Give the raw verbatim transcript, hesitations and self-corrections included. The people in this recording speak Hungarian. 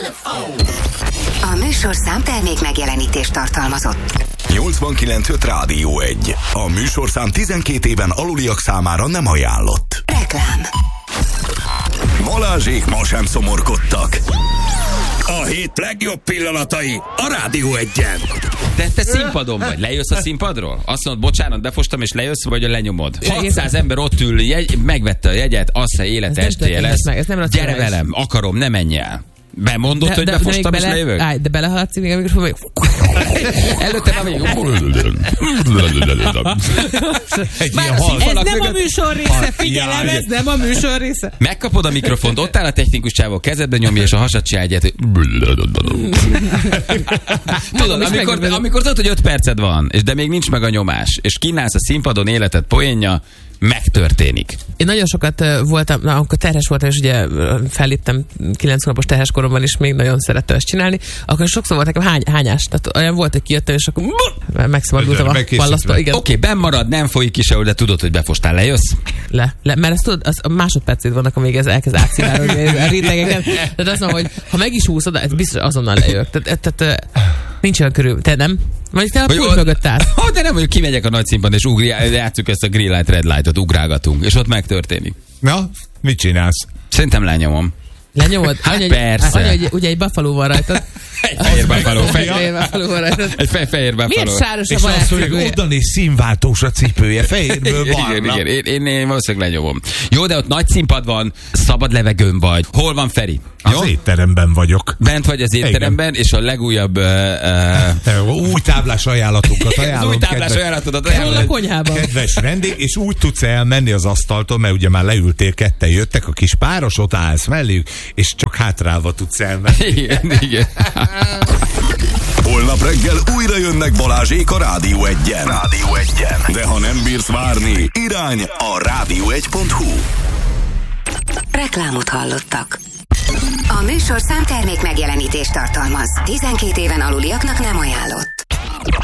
A műsorszám termék megjelenítést tartalmazott. nyolcvankilenc öt Rádió egy. A műsorszám tizenkét éven aluliak számára nem ajánlott. Reklám. Balázsék ma sem szomorkodtak. A hét legjobb pillanatai a Rádió egyen. De te színpadon vagy, lejössz a színpadról? Azt mondod, bocsánat, befostam, és lejössz, vagy lenyomod? hatszáz ember ott ül, jegy, megvette a jegyet, azt mondja, élet estéje lesz. Gyere velem, akarom, ne menj el. Bemondod, de, hogy de, befostam, de és bele, lejövök? Állj, de belehaladsz még a mikrofon, még... Előtte nem még... Ez nem a műsor része, figyelem, ez nem a műsor része. Megkapod a mikrofont, ott áll a technikus csávó, kezedbe nyomja, és a hasad csinálja egyet, hogy... Tudod, amikor, amikor tudod, hogy öt perced van, és de még nincs meg a nyomás, és kínálsz a színpadon életed poénja, megtörténik. Én nagyon sokat uh, voltam, na, amikor terhes voltam, és ugye uh, felléptem kilenc hónapos terhes koromban is, még nagyon szerettem ezt csinálni, akkor sokszor volt nekem hány, hányás. Tehát olyan volt, hogy kijöttem, és akkor megszabadultam a ballasztól. Oké, okay, benn marad, nem folyik is, ahol, de tudod, hogy befostál, lejössz? Le, le, mert ezt tudod, az, a másodpercét vannak, amíg ez elkezd átszivárogni a rétegeken. Tehát azt mondom, hogy ha meg is úszod, ez biztos azonnal lejövök. Tehát, tehát nincs olyan körül. Te nem? Vagy te a pult mögött állsz. Oh, de nem, hogy kimegyek a nagy színpadon, és ugri, játsszuk ezt a green light, red lightot, ugrálgatunk, és ott megtörténik. Na, mit csinálsz? Szerintem lenyomom. Lenyomod? Hát anya, persze. Anya, ugye, ugye egy buffalo van rajtad. Egy fehér buffalo. Fehér buffalo van rajtad. Egy fe, fehér buffalo. Miért sáros a és azt mondja, hogy oda néz színváltós a cipője, fehérből barna. Igen, igen, én, én, én valószínűleg lenyomom. Jó, de ott nagy színpad van, szabad levegőn vagy. Hol van Feri? Az Jó? étteremben vagyok. Bent vagy az étteremben, igen. És a legújabb... Uh, uh, új táblás ajánlatokat ajánlom. Új táblás kedves, ajánlatodat ajánlom. Hol a konyhában? Kedves vendég, és úgy tudsz elmenni az asztaltól, mert ugye már leültél, ketten jöttek, a kis páros, ott állsz melléjük, és csak hátrálva tudsz elmenni. Igen, igen. Holnap reggel újra jönnek Balázsék a Rádió egyen. Rádió egyen. De ha nem bírsz várni, irány a rádió egy pont hu. Reklámot hallottak. A műsorszám termék megjelenítést tartalmaz. tizenkét éven aluliaknak nem ajánlott.